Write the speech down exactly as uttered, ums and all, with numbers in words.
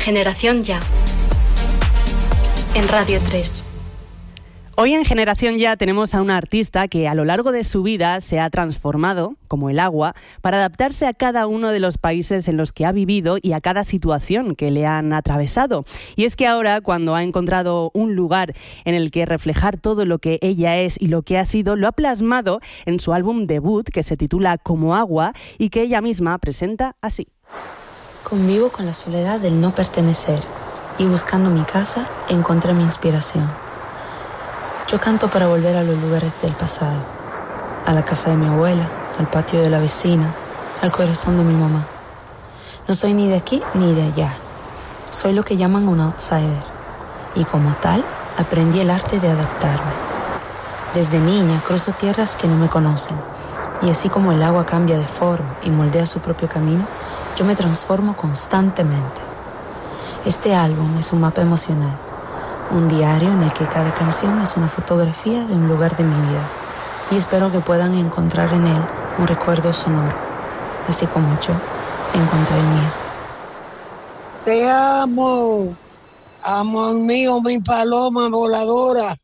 Generación Ya, en Radio tres. Hoy en Generación Ya tenemos a una artista que a lo largo de su vida se ha transformado, como el agua, para adaptarse a cada uno de los países en los que ha vivido y a cada situación que le han atravesado. Y es que ahora, cuando ha encontrado un lugar en el que reflejar todo lo que ella es y lo que ha sido, lo ha plasmado en su álbum debut, que se titula Como Agua y que ella misma presenta así. Convivo con la soledad del no pertenecer y buscando mi casa encontré mi inspiración. Yo canto para volver a los lugares del pasado, a la casa de mi abuela, al patio de la vecina, al corazón de mi mamá. No soy ni de aquí ni de allá. Soy lo que llaman un outsider. Y como tal, aprendí el arte de adaptarme. Desde niña cruzo tierras que no me conocen. Y así como el agua cambia de forma y moldea su propio camino, yo me transformo constantemente. Este álbum es un mapa emocional. Un diario en el que cada canción es una fotografía de un lugar de mi vida. Y espero que puedan encontrar en él un recuerdo sonoro, así como yo encontré el mío. Te amo, amor mío, mi paloma voladora.